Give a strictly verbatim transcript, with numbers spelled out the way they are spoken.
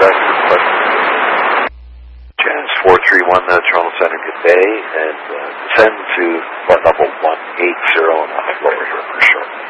Quebec. Chance four three one, uh, Toronto Center, good day, and uh, descend to flight level one eight zero and I'll lower here for sure.